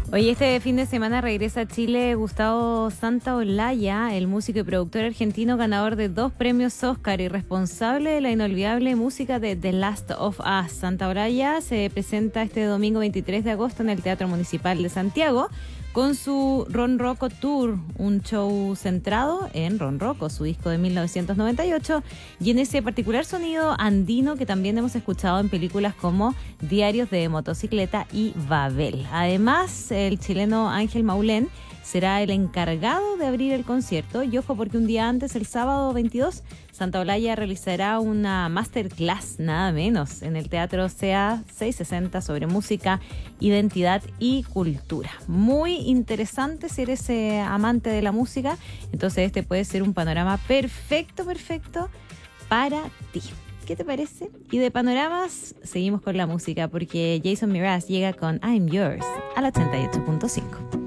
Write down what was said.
Oye, este fin de semana regresa a Chile Gustavo Santaolalla, el músico y productor argentino ganador de 2 premios Oscar y responsable de la inolvidable música de The Last of Us. Santaolalla se presenta este domingo 23 de agosto en el Teatro Municipal de Santiago con su Ron Rocco Tour, un show centrado en Ron Rocco, su disco de 1998, y en ese particular sonido andino que también hemos escuchado en películas como Diarios de Motocicleta y Babel. Además, el chileno Ángel Maulén será el encargado de abrir el concierto. Y ojo, porque un día antes, el sábado 22, Santaolalla realizará una masterclass, nada menos, en el Teatro CA 660 sobre música, identidad y cultura. Muy interesante si eres amante de la música. Entonces este puede ser un panorama perfecto para ti. ¿Qué te parece? Y de panoramas seguimos con la música porque Jason Mraz llega con I'm Yours al 88.5.